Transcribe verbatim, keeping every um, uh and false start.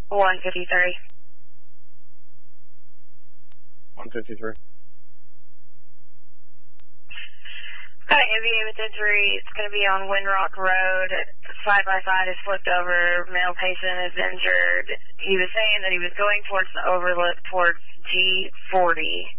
one fifty-three. one fifty-three. Got an M V A with injury. It's going to be on Windrock Road. Side by side is flipped over. Male patient is injured. He was saying that he was going towards the overlook towards G forty.